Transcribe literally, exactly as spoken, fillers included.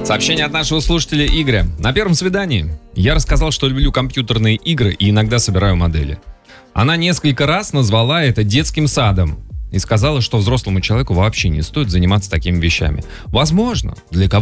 Сообщение от нашего слушателя Игоря. На первом свидании я рассказал, что люблю компьютерные игры и иногда собираю модели. Она несколько раз назвала это детским садом и сказала, что взрослому человеку вообще не стоит заниматься такими вещами. Возможно, для кого